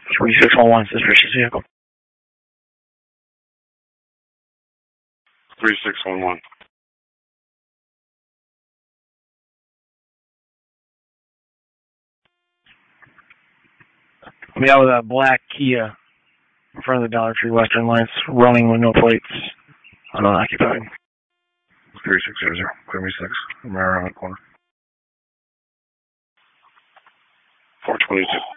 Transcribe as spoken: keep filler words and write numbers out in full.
twenty-six one one, suspicious vehicle. three six one one. We out with a black Kia in front of the Dollar Tree Western Lights, running with no plates, unoccupied. three six zero zero, clear me six. I'm right around the corner. four twenty-two.